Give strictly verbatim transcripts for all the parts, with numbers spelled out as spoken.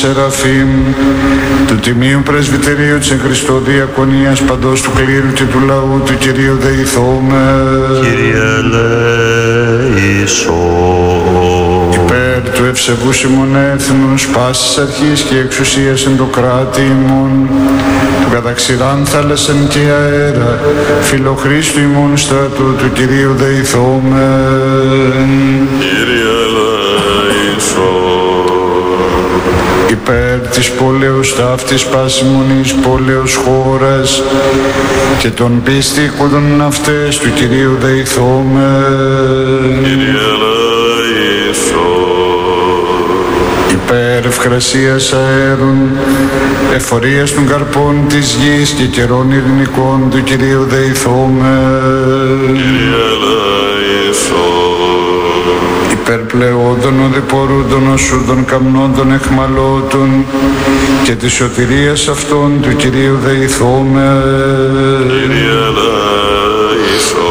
Σεραφείμ, του Τιμίου Πρεσβυτερίου της εν Χριστώ Διακονίας παντός του κλήρου και του λαού του Κυρίου δεηθώμε. Κύριε ελέησον. Υπέρ του ευσεβούς ημών έθνους, πάσης αρχής και εξουσίας εν το κράτη ημών, του καταξηράν θάλασσαν και αέρα, φιλοχρίστου ημών στρατού του Κυρίου δεηθώμε. Κύριε ελέησον. Υπέρ της πόλεως ταύτης πάσιμονης πόλεως χώρας και των πίστη οικοδομήν αυτές του Κυρίου δεηθώμε. Κύριε ελέησον. Υπέρ ευκρασίας αέρων, εφορίας των καρπών της γης και καιρών ειρηνικών του Κυρίου δεηθώμε. Κύριε ελέησον. Υπερπλεόντων οδηπορούντων οσούδων καμνόντων εχμαλώτων και της σωτηρίας αυτών του Κυρίου δεηθώμε. Κύριε ελέησον.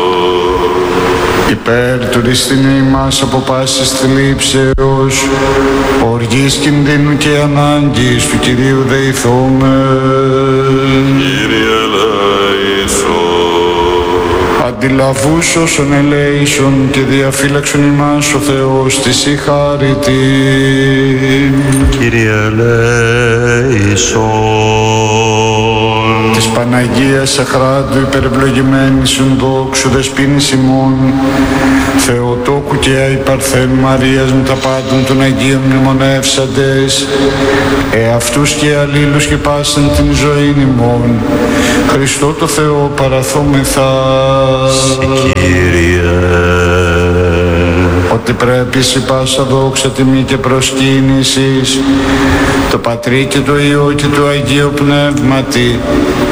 Υπέρ του ρηστινή μας από πάσης θλίψεως, οργής κινδύνου και ανάγκης του Κυρίου δεηθώμε. Κύριε ελέησον. Αντιλαβούς όσων ελέησον και διαφύλαξον ημάς ο Θεός της η χάρητη. Κύριε ελέησον. Της Παναγίας Αχράντου υπερευλογημένης εν δόξου δεσποίνης ημών, Θεοτόκου και αϊπαρθέν Μαρίας με τα πάντων των Αγίων μνημονεύσαντες, εαυτούς και αλλήλους και πάσαν την ζωήν ημών, Χριστό το Θεό παραθόμεθα. Κύριε. Ότι πρέπει σε πάσα δόξα τιμή και προσκύνησης το Πατρί και το Υιό και το Αγίο Πνεύματι